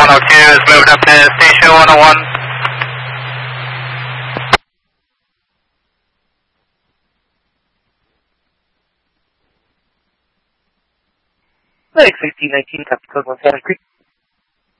102 is moved up to station 101. Medic 1619, Captain Code 17 Creek.